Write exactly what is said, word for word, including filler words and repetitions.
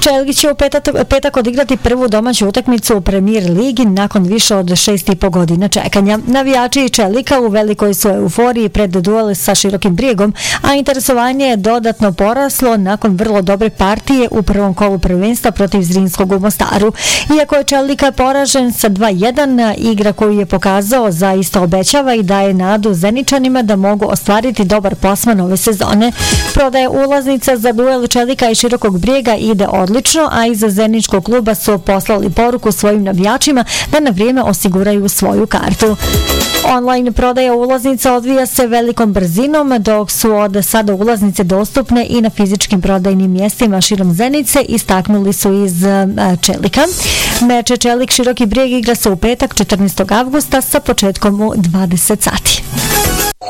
Čelik će u petak, petak odigrati prvu domaću utakmicu u Premier ligi nakon više od šest i po godina čekanja. Navijači Čelika u velikoj su euforiji pred duel sa Širokim Brijegom, a interesovanje je dodatno poraslo nakon vrlo dobre partije u prvom kolu prvenstva protiv Zrinskog u Mostaru. Iako je Čelika poražen sa dva jedan, igra koju je pokazao zaista obećava i daje nadu Zeničanima da mogu ostvariti dobar plasman ove sezone. Prodaje ulaznica za duel Čelika i Širokog Brijega ide odlično, a iza Zeničkog kluba su poslali poruku svojim navijačima da na vrijeme osiguraju svoju kartu. Online prodaja ulaznica odvija se velikom brzinom, dok su od sada ulaznice dostupne i na fizičkim prodajnim mjestima širom Zenice, istaknuli su iz Čelika. Meč Čelik Široki Brijeg igra se u petak četrnaestog avgusta sa početkom u dvadeset sati.